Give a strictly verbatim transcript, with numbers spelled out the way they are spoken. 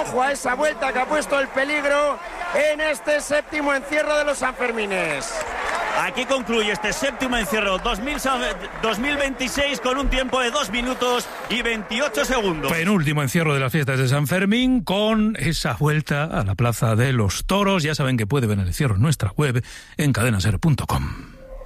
ojo a esa vuelta que ha puesto el peligro en este séptimo encierro de los Sanfermines. Aquí concluye este séptimo encierro dos mil veintiséis con un tiempo de dos minutos y veintiocho segundos. Penúltimo encierro de las fiestas de San Fermín con esa vuelta a la Plaza de los Toros. Ya saben que puede ver el encierro en nuestra web en cadena ser punto com.